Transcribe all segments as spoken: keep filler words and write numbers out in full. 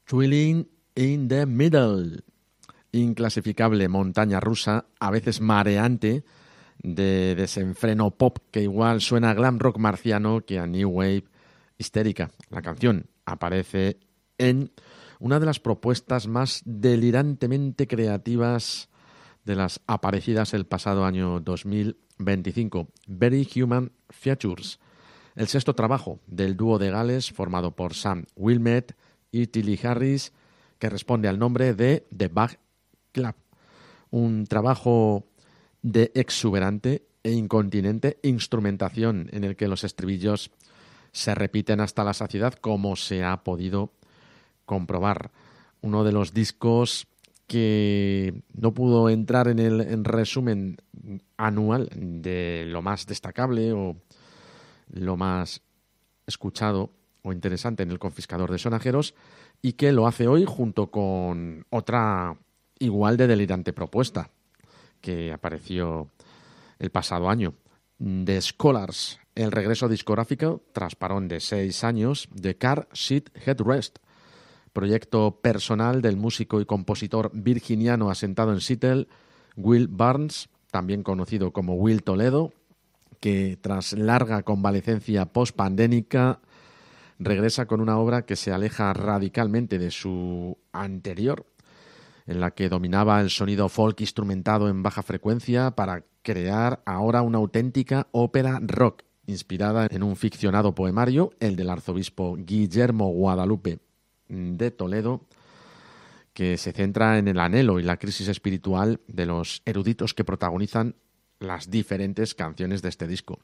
Thrilling in the Middle. Inclasificable montaña rusa, a veces mareante, de desenfreno pop que igual suena a glam rock marciano que a new wave histérica. La canción aparece en una de las propuestas más delirantemente creativas de las aparecidas el pasado año dos mil veinticinco, Very Human Features, el sexto trabajo del dúo de Gales formado por Sam Wilmette y Tilly Harris, que responde al nombre de The Bag Club, un trabajo de exuberante e incontinente instrumentación en el que los estribillos se repiten hasta la saciedad, como se ha podido comprobar. Uno de los discos que no pudo entrar en el en resumen anual de lo más destacable o lo más escuchado o interesante en el Confiscador de Sonajeros, y que lo hace hoy junto con otra igual de delirante propuesta que apareció el pasado año, The Scholars, el regreso discográfico tras parón de seis años de Car Seat Headrest, proyecto personal del músico y compositor virginiano asentado en Seattle, Will Barnes, también conocido como Will Toledo, que tras larga convalecencia post-pandémica regresa con una obra que se aleja radicalmente de su anterior, en la que dominaba el sonido folk instrumentado en baja frecuencia para crear ahora una auténtica ópera rock inspirada en un ficcionado poemario, el del arzobispo Guillermo Guadalupe de Toledo, que se centra en el anhelo y la crisis espiritual de los eruditos que protagonizan las diferentes canciones de este disco.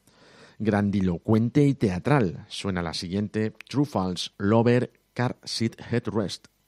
Grandilocuente y teatral suena la siguiente, True False Lover Car Seat Headrest.